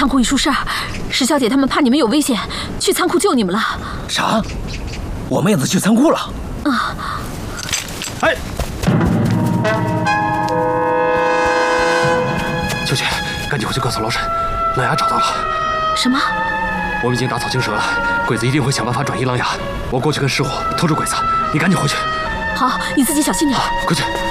仓库一出事儿，石小姐他们怕你们有危险，去仓库救你们了。 啥？我妹子去仓库了？ 啊！ 哎，秋姐，赶紧回去告诉老沈，狼牙找到了。 什么？ 我们已经打草惊蛇了，鬼子一定会想办法转移狼牙。我过去跟失火拖住鬼子，你赶紧回去。 好，你自己小心点。 快去。